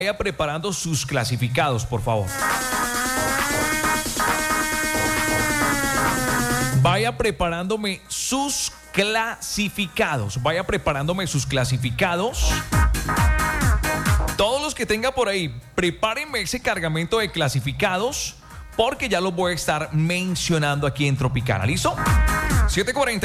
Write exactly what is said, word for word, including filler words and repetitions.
Vaya preparando sus clasificados, por favor. Vaya preparándome sus clasificados. Vaya preparándome sus clasificados. Todos los que tenga por ahí, prepárenme ese cargamento de clasificados porque ya los voy a estar mencionando aquí en Tropicana. ¿Listo? siete cuarenta